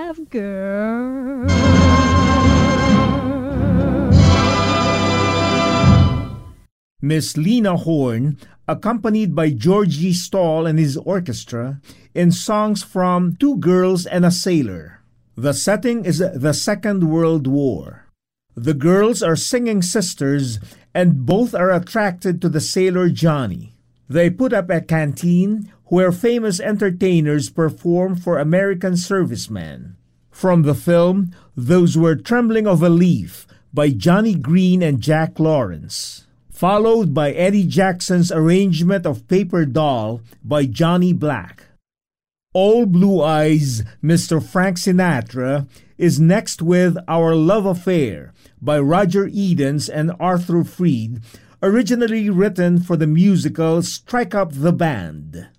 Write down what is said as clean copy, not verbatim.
have, girl. Miss Lena Horne, accompanied by Georgie Stoll and his orchestra, in songs from Two Girls and a Sailor. The setting is the Second World War. The girls are singing sisters, and both are attracted to the sailor Johnny. They put up a canteen where famous entertainers perform for American servicemen. From the film, Those Were Trembling of a Leaf by Johnny Green and Jack Lawrence, followed by Eddie Jackson's arrangement of Paper Doll by Johnny Black. Old Blue Eyes, Mr. Frank Sinatra is next with Our Love Affair by Roger Edens and Arthur Freed, originally written for the musical Strike Up the Band.